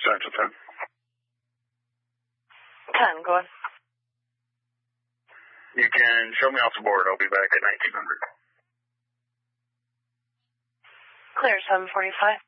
Central 10. 10, go ahead. You can show me off the board. I'll be back at 1900. Clear, 745.